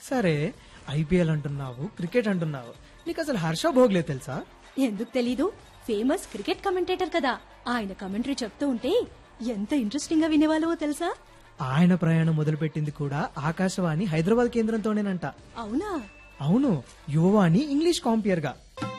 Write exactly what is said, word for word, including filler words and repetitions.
సరే, ఐపీఎల్ అంటున్నావు, క్రికెట్ అంటున్నావు, నీకు అసలు హర్ష భోగ్లే తెలుసా? ఎందుకు తెలీదు? ఫేమస్ క్రికెట్ కమెంటేటర్ కదా. ఆయన కమెంటరీ చెప్తూ ఉంటే ఎంత ఇంట్రెస్టింగ్ గా వినేవాళ్ళవో తెలుసా? ఆయన ప్రయాణం మొదలుపెట్టింది కూడా ఆకాశవాణి హైదరాబాద్ కేంద్రంతోనేనంట. అవునా? అవును, యువవాణి ఇంగ్లీష్ కాంపియర్ గా.